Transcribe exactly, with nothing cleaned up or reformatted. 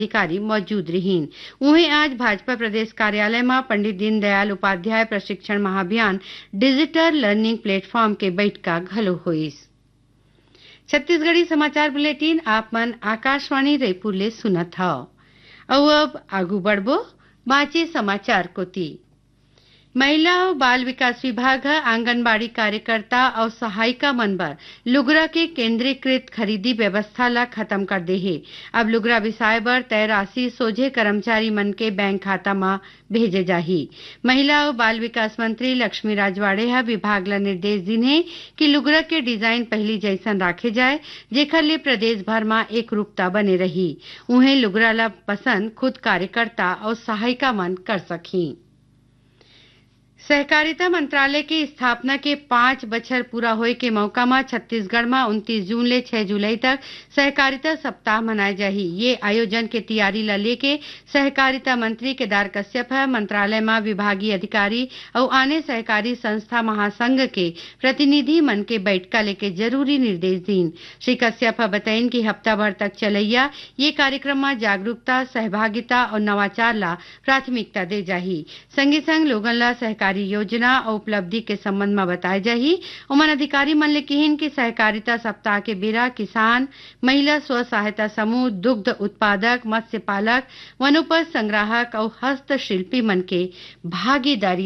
अधिकारी मौजूद रहीन। उहे आज भाजपा प्रदेश कार्यालय में पंडित दीनदयाल उपाध्याय प्रशिक्षण महाअभियान डिजिटल लर्निंग प्लेटफॉर्म के बैठका घलो होइस। छत्तीसगढ़ी समाचार बुलेटिन आप मन आकाशवाणी रायपुर ले सुनत हव। अउ अब आगू बढ़बो बाँचे समाचार कोती। महिला और बाल विकास विभाग ह आंगनबाड़ी कार्यकर्ता और सहायिका मन बर लुगरा के केंद्रीकृत खरीदी व्यवस्था ला खत्म कर दे हे। अब लुगरा बिसाए बर तय राशि सोझे कर्मचारी मन के बैंक खाता में भेजे जाही। महिला और बाल विकास मंत्री लक्ष्मी राजवाड़े ह विभाग ला निर्देश दिन हे कि लुगरा के डिजाइन पहली जैसन राखे जाए, जेखर ले प्रदेश भर में एक रूपता बने रही। उन्हें लुगरा ला पसंद खुद कार्यकर्ता और सहायिका मन कर सकी। सहकारिता मंत्रालय की स्थापना के पांच बछर पूरा होए के मौका में छत्तीसगढ़ में उनतीस जून ले छह जुलाई तक सहकारिता सप्ताह मनाए जाही। ये आयोजन के तैयारी ला लेके सहकारिता मंत्री केदार कश्यप है मंत्रालय में विभागीय अधिकारी और आने सहकारी संस्था महासंघ के प्रतिनिधि मन के बैठका लेके जरूरी निर्देश दीन। श्री कश्यप बताइन कि हफ्ता भर तक चलैया ये कार्यक्रम में जागरूकता, सहभागिता और नवाचार ला प्राथमिकता दे जाही। संगे संग लोगन ला सहकारी योजना और उपलब्धि के संबंध में बताए जाही। उमन अधिकारी मन ले कहिन कि सहकारिता सप्ताह के बेरा किसान, महिला स्व सहायता समूह, दुग्ध उत्पादक, मत्स्य पालक, वनोपज संग्राहक और हस्तशिल्पी मन के भागीदारी